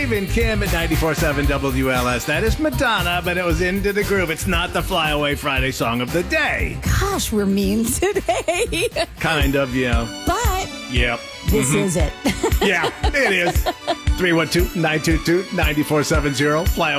Dave and Kim at 94.7 WLS. That is Madonna, but it was Into the Groove. It's not the Flyaway Friday song of the day. Gosh, we're mean today. Kind of, yeah. But Yep. this is it. Yeah, it is. 312-922-9470. Flyaway.